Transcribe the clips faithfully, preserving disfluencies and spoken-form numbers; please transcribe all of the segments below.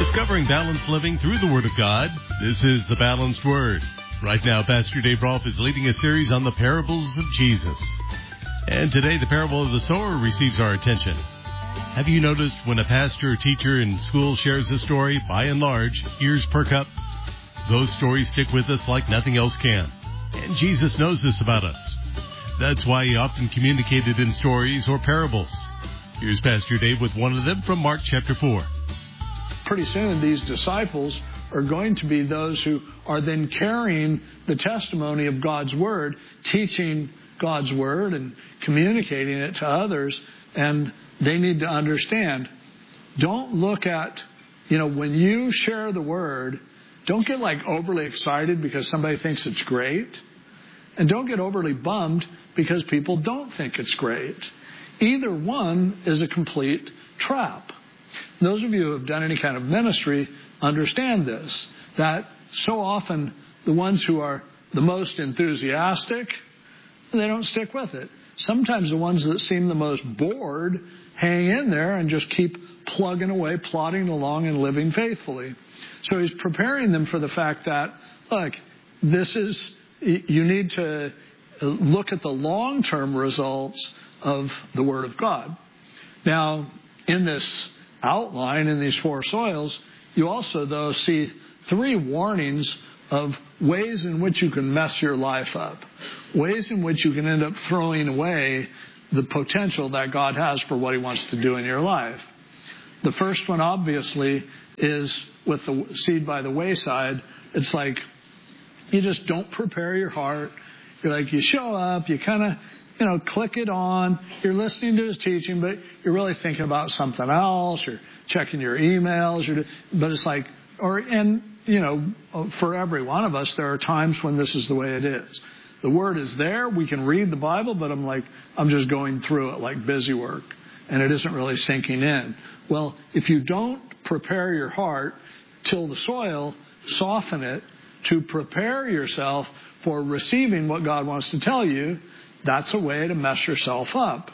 Discovering balanced living through the Word of God. This is the Balanced Word. Right now, Pastor Dave Rolfe is leading a series on the parables of Jesus. And today, the parable of the sower receives our attention. Have you noticed when a pastor or teacher in school shares a story, by and large, ears perk up? Those stories stick with us like nothing else can. And Jesus knows this about us. That's why he often communicated in stories or parables. Here's Pastor Dave with one of them from Mark chapter four. Pretty soon, these disciples are going to be those who are then carrying the testimony of God's Word, teaching God's Word and communicating it to others. And they need to understand, don't look at, you know, when you share the Word, don't get like overly excited because somebody thinks it's great. And don't get overly bummed because people don't think it's great. Either one is a complete trap. Those of you who have done any kind of ministry understand this, that so often the ones who are the most enthusiastic, they don't stick with it. Sometimes the ones that seem the most bored hang in there and just keep plugging away, plodding along and living faithfully. So he's preparing them for the fact that, look, this is, you need to look at the long-term results of the Word of God. Now, in this outline, in these four soils, you also, though, see three warnings of ways in which you can mess your life up, ways in which you can end up throwing away the potential that God has for what he wants to do in your life. The first one, obviously, is with the seed by the wayside. It's like you just don't prepare your heart. You're like, you show up, you kind of, you know, click it on. You're listening to his teaching, but you're really thinking about something else. You're checking your emails. You're, but it's like, or, and, you know, for every one of us, there are times when this is the way it is. The Word is there. We can read the Bible, but I'm like, I'm just going through it like busy work. And it isn't really sinking in. Well, if you don't prepare your heart, till the soil, soften it to prepare yourself for receiving what God wants to tell you, that's a way to mess yourself up.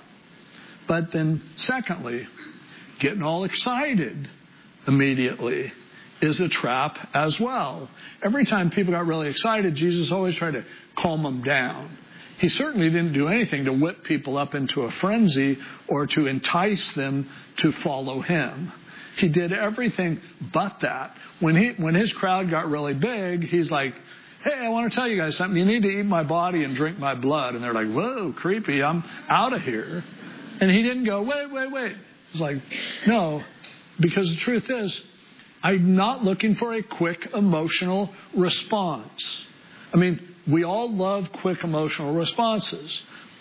But then, secondly, getting all excited immediately is a trap as well. Every time people got really excited, Jesus always tried to calm them down. He certainly didn't do anything to whip people up into a frenzy or to entice them to follow him. He did everything but that. When he, when his crowd got really big, he's like, hey, I want to tell you guys something. You need to eat my body and drink my blood. And they're like, whoa, creepy. I'm out of here. And he didn't go, wait, wait, wait. He's like, no, because the truth is, I'm not looking for a quick emotional response. I mean, we all love quick emotional responses.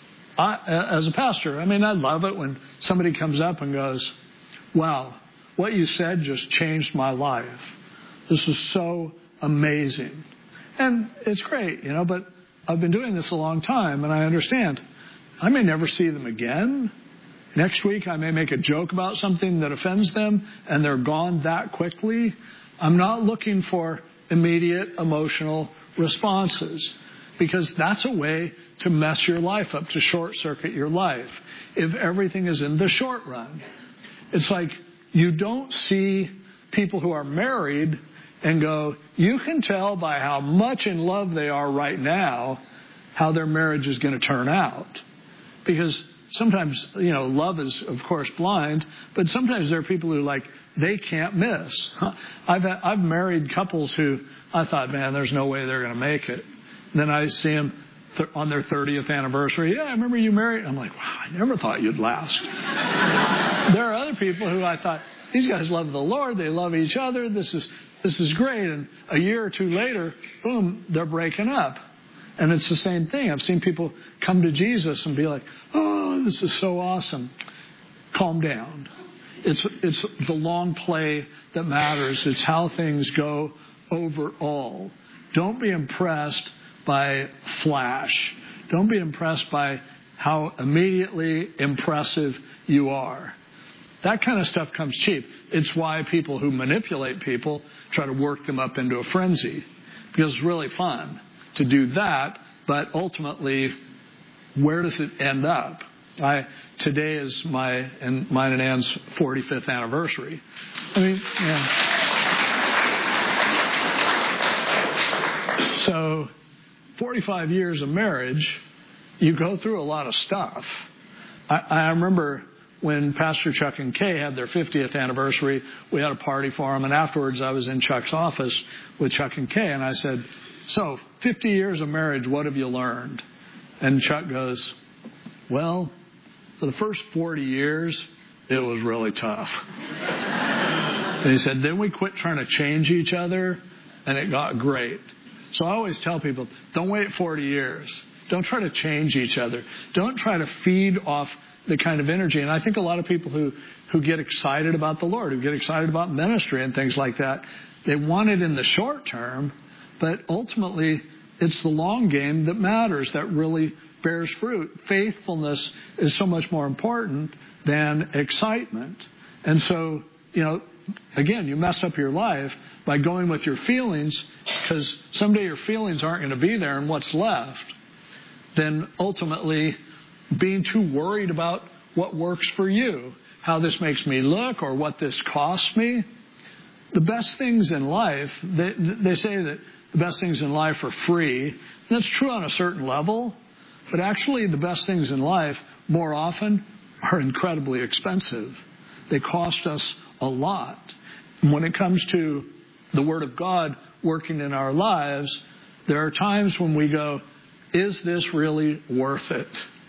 I, as a pastor, I mean, I love it when somebody comes up and goes, wow, what you said just changed my life. This is so amazing. And it's great, you know, but I've been doing this a long time, and I understand. I may never see them again. Next week, I may make a joke about something that offends them, and they're gone that quickly. I'm not looking for immediate emotional responses, because that's a way to mess your life up, to short-circuit your life, if everything is in the short run. It's like you don't see people who are married and go, you can tell by how much in love they are right now how their marriage is going to turn out. Because sometimes, you know, love is, of course, blind, but sometimes there are people who, like, they can't miss. I've I've married couples who I thought, man, there's no way they're going to make it. And then I see them th- on their thirtieth anniversary. Yeah, I remember you married. I'm like, wow, I never thought you'd last. There are other people who I thought, these guys love the Lord. They love each other. This is this is great. And a year or two later, boom, they're breaking up. And it's the same thing. I've seen people come to Jesus and be like, oh, this is so awesome. Calm down. It's it's the long play that matters. It's how things go overall. Don't be impressed by flash. Don't be impressed by how immediately impressive you are. That kind of stuff comes cheap. It's why people who manipulate people try to work them up into a frenzy, because it's really fun to do that, but ultimately, where does it end up? I today is my and mine and Ann's forty-fifth anniversary. I mean, yeah. So forty-five years of marriage, you go through a lot of stuff. I, I remember when Pastor Chuck and Kay had their fiftieth anniversary, we had a party for them. And afterwards, I was in Chuck's office with Chuck and Kay. And I said, so fifty years of marriage, what have you learned? And Chuck goes, well, for the first forty years, it was really tough. And he said, then we quit trying to change each other, and it got great. So I always tell people, don't wait forty years. Don't try to change each other. Don't try to feed off the kind of energy. And I think a lot of people who, who get excited about the Lord, who get excited about ministry and things like that, they want it in the short term, but ultimately it's the long game that matters, that really bears fruit. Faithfulness is so much more important than excitement. And so, you know, again, you mess up your life by going with your feelings, because someday your feelings aren't going to be there, and what's left, then ultimately being too worried about what works for you, how this makes me look or what this costs me. The best things in life, they, they say that the best things in life are free. And that's true on a certain level, but actually the best things in life more often are incredibly expensive. They cost us a lot. And when it comes to the Word of God working in our lives, there are times when we go, is this really worth it?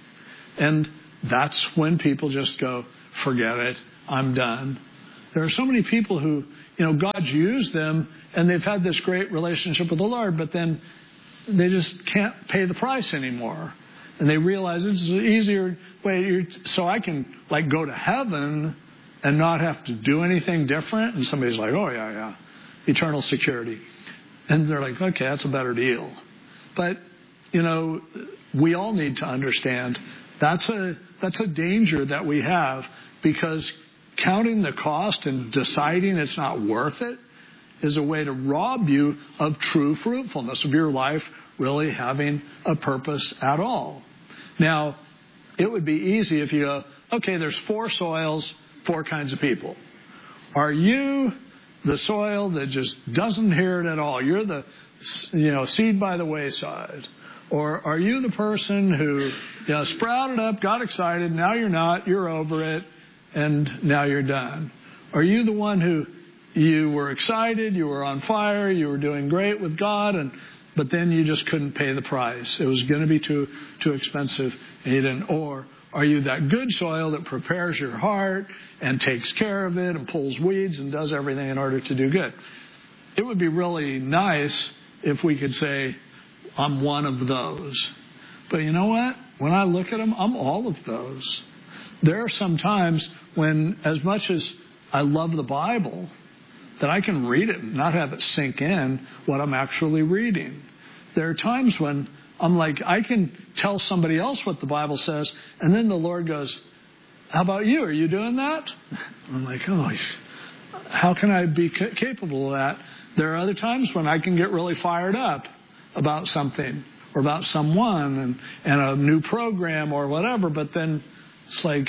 And that's when people just go, forget it, I'm done. There are so many people who, you know, God's used them and they've had this great relationship with the Lord, but then they just can't pay the price anymore. And they realize it's an easier way, so I can like go to heaven and not have to do anything different. And somebody's like, oh yeah, yeah, eternal security. And they're like, okay, that's a better deal. But, you know, we all need to understand that's a that's a danger that we have, because counting the cost and deciding it's not worth it is a way to rob you of true fruitfulness, of your life really having a purpose at all. Now, it would be easy if you go, okay, there's four soils, four kinds of people. Are you the soil that just doesn't hear it at all? You're the, you know, seed by the wayside. Or are you the person who, you know, sprouted up, got excited, now you're not, you're over it, and now you're done? Are you the one who you were excited, you were on fire, you were doing great with God, and but then you just couldn't pay the price? It was going to be too too expensive, and you didn't. Or are you that good soil that prepares your heart and takes care of it and pulls weeds and does everything in order to do good? It would be really nice if we could say, I'm one of those. But you know what? When I look at them, I'm all of those. There are some times when, as much as I love the Bible, that I can read it and not have it sink in what I'm actually reading. There are times when I'm like, I can tell somebody else what the Bible says, and then the Lord goes, how about you? Are you doing that? I'm like, oh, how can I be capable of that? There are other times when I can get really fired up about something or about someone and, and a new program or whatever, but then it's like,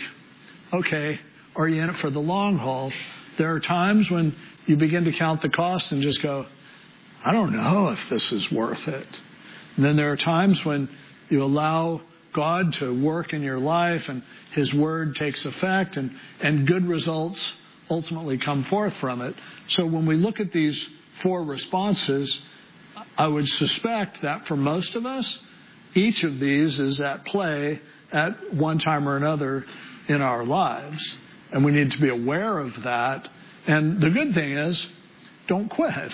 okay, are you in it for the long haul? There are times when you begin to count the cost and just go, I don't know if this is worth it. And then there are times when you allow God to work in your life and His Word takes effect and, and good results ultimately come forth from it. So when we look at these four responses, I would suspect that for most of us, each of these is at play at one time or another in our lives. And we need to be aware of that. And the good thing is, don't quit.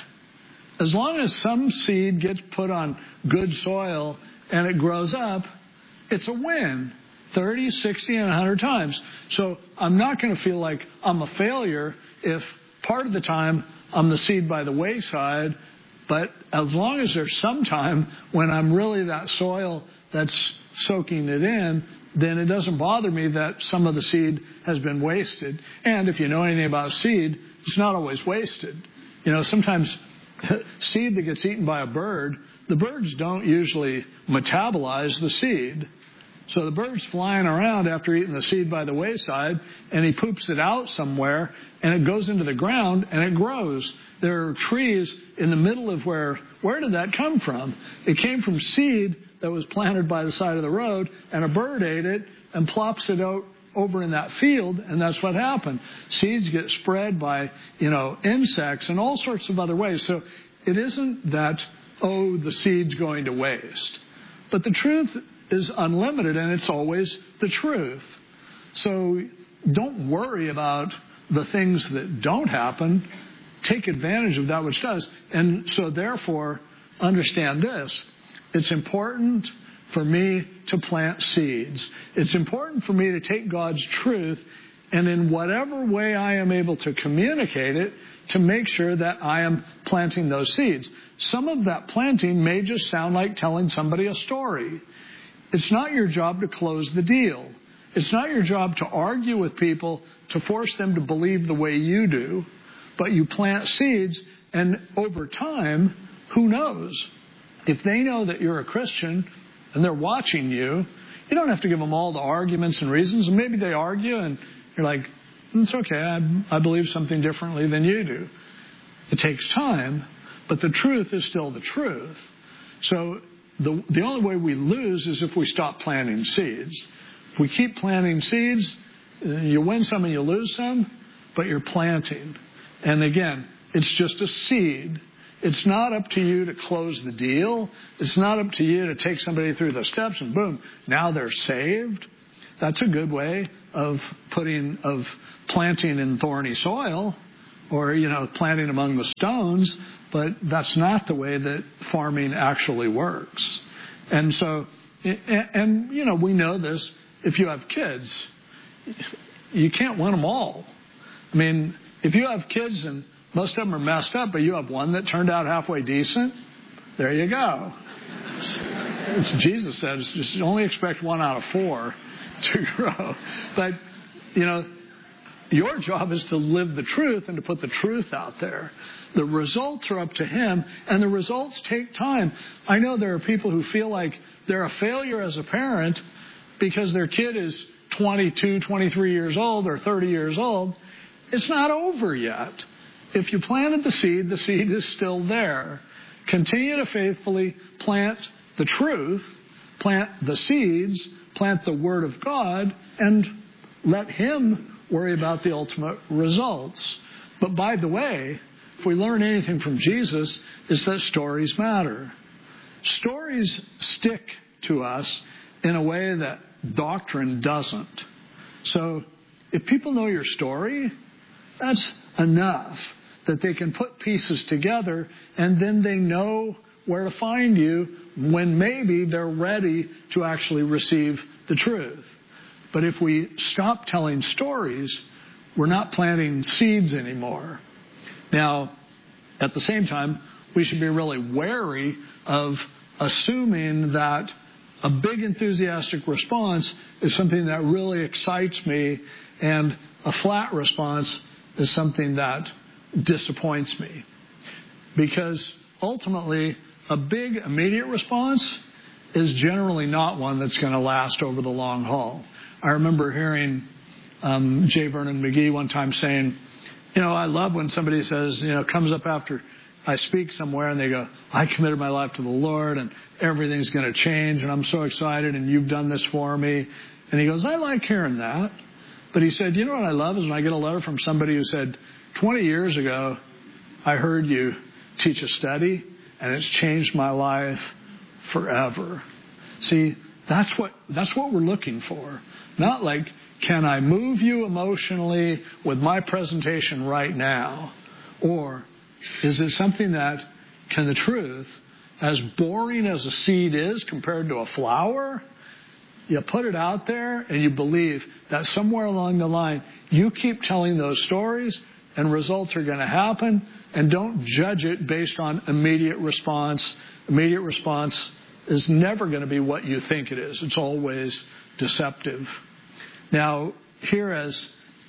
As long as some seed gets put on good soil and it grows up, it's a win. thirty, sixty, and one hundred times. So I'm not going to feel like I'm a failure if part of the time I'm the seed by the wayside. But as long as there's some time when I'm really that soil that's soaking it in, then it doesn't bother me that some of the seed has been wasted. And if you know anything about seed, it's not always wasted. You know, sometimes seed that gets eaten by a bird, the birds don't usually metabolize the seed. So the bird's flying around after eating the seed by the wayside, and he poops it out somewhere, and it goes into the ground, and it grows. There are trees in the middle of where, where did that come from? It came from seed that was planted by the side of the road, and a bird ate it and plops it out over in that field, and that's what happened. Seeds get spread by, you know, insects and all sorts of other ways. So it isn't that, oh, the seed's going to waste. But the truth is unlimited, and it's always the truth. So don't worry about the things that don't happen. Take advantage of that which does. And so therefore, understand this. It's important for me to plant seeds. It's important for me to take God's truth, and in whatever way I am able to communicate it, to make sure that I am planting those seeds. Some of that planting may just sound like telling somebody a story. It's not your job to close the deal. It's not your job to argue with people, to force them to believe the way you do. But you plant seeds, and over time, who knows? If they know that you're a Christian and they're watching you, you don't have to give them all the arguments and reasons. And maybe they argue and you're like, it's okay, I, I believe something differently than you do. It takes time, but the truth is still the truth. So the, the only way we lose is if we stop planting seeds. If we keep planting seeds, you win some and you lose some, but you're planting. And again, it's just a seed. It's not up to you to close the deal. It's not up to you to take somebody through the steps and boom, now they're saved. That's a good way of putting, of planting in thorny soil, or, you know, planting among the stones, but that's not the way that farming actually works. And so, and, and you know, we know this, if you have kids, you can't win them all. I mean, if you have kids and most of them are messed up, but you have one that turned out halfway decent, there you go. As Jesus says, just only expect one out of four to grow. But, you know, your job is to live the truth and to put the truth out there. The results are up to Him, and the results take time. I know there are people who feel like they're a failure as a parent because their kid is twenty-two, twenty-three years old or thirty years old. It's not over yet. If you planted the seed, the seed is still there. Continue to faithfully plant the truth, plant the seeds, plant the Word of God, and let Him worry about the ultimate results. But by the way, if we learn anything from Jesus, is that stories matter. Stories stick to us in a way that doctrine doesn't. So if people know your story, that's enough that they can put pieces together, and then they know where to find you when maybe they're ready to actually receive the truth. But if we stop telling stories, we're not planting seeds anymore. Now, at the same time, we should be really wary of assuming that a big enthusiastic response is something that really excites me, and a flat response is something that disappoints me. Because ultimately, a big immediate response is generally not one that's going to last over the long haul. I remember hearing um, J. Vernon McGee one time saying, you know, I love when somebody says, you know, comes up after I speak somewhere and they go, I committed my life to the Lord and everything's going to change and I'm so excited and you've done this for me. And he goes, I like hearing that. But he said, you know what I love is when I get a letter from somebody who said, twenty years ago, I heard you teach a study and it's changed my life forever. See, that's what, that's what we're looking for. Not like, can I move you emotionally with my presentation right now? Or is it something that, can the truth, as boring as a seed is compared to a flower, you put it out there and you believe that somewhere along the line, you keep telling those stories and results are going to happen, and don't judge it based on immediate response. Immediate response is never going to be what you think it is. It's always deceptive. Now, here as,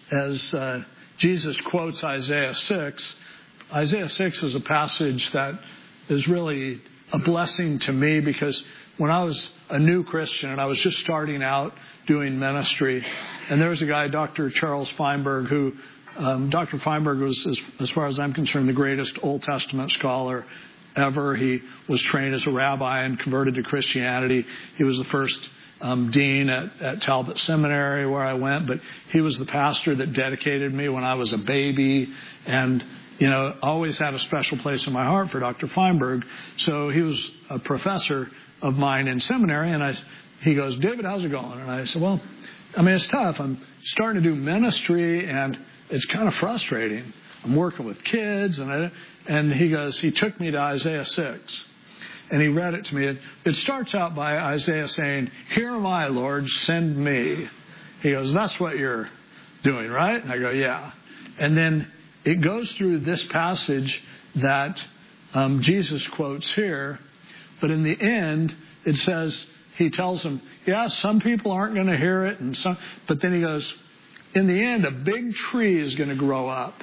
as uh, Jesus quotes Isaiah six, Isaiah six is a passage that is really a blessing to me because when I was a new Christian and I was just starting out doing ministry, and there was a guy, Doctor Charles Feinberg, who, um, Doctor Feinberg was, as, as far as I'm concerned, the greatest Old Testament scholar ever. He was trained as a rabbi and converted to Christianity. He was the first um, dean at, at Talbot Seminary where I went, but he was the pastor that dedicated me when I was a baby, and you know, always had a special place in my heart for Doctor Feinberg. So he was a professor of mine in seminary, and I, he goes, David, how's it going? And I said, well, I mean, it's tough. I'm starting to do ministry, and it's kind of frustrating. I'm working with kids, and I, and he goes, he took me to Isaiah six, and he read it to me. It, it starts out by Isaiah saying, here am I, Lord, send me. He goes, that's what you're doing, right? And I go, yeah. And then it goes through this passage that um, Jesus quotes here, but in the end, it says, he tells them, yeah, some people aren't going to hear it, and some, but then he goes, in the end, a big tree is going to grow up.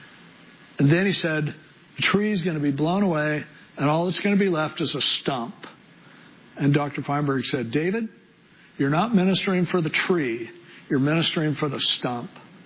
And then he said, the tree is going to be blown away, and all that's going to be left is a stump. And Doctor Feinberg said, David, you're not ministering for the tree, you're ministering for the stump.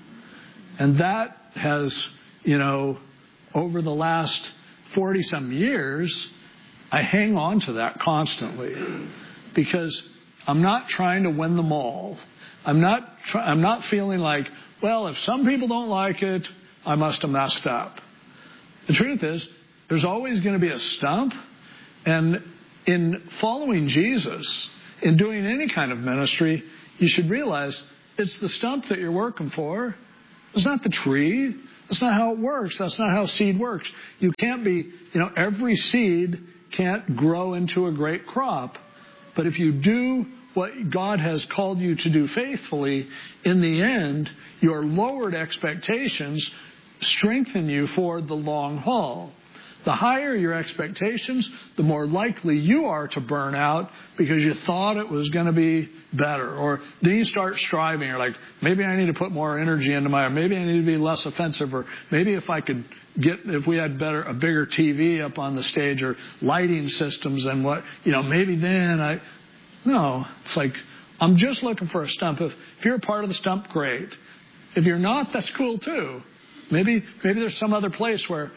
And that has, you know, over the last forty-some years, I hang on to that constantly because I'm not trying to win them all. I'm not try- I'm not feeling like, well, if some people don't like it, I must have messed up. The truth is, there's always going to be a stump. And in following Jesus, in doing any kind of ministry, you should realize it's the stump that you're working for. It's not the tree. That's not how it works. That's not how seed works. You can't be, you know, every seed can't grow into a great crop. But if you do what God has called you to do faithfully, in the end, your lowered expectations strengthen you for the long haul. The higher your expectations, the more likely you are to burn out because you thought it was going to be better. Or then you start striving. You're like, maybe I need to put more energy into my, or maybe I need to be less offensive, or maybe if I could get, if we had better, a bigger T V up on the stage or lighting systems and what, you know, maybe then I, no, it's like, I'm just looking for a stump. If, if you're a part of the stump, great. If you're not, that's cool too. Maybe, maybe there's some other place where